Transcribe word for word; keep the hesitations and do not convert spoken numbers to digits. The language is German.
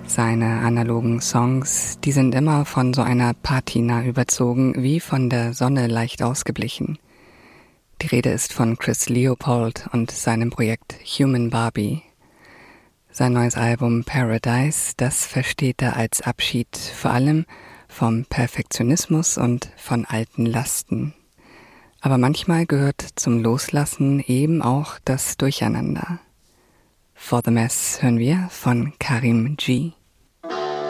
Seine analogen Songs, die sind immer von so einer Patina überzogen, wie von der Sonne leicht ausgeblichen. Die Rede ist von Chris Leopold und seinem Projekt Human Barbie. Sein neues Album Paradise, das versteht er als Abschied vor allem vom Perfektionismus und von alten Lasten. Aber manchmal gehört zum Loslassen eben auch das Durcheinander. For the Mess hören wir von Karim G.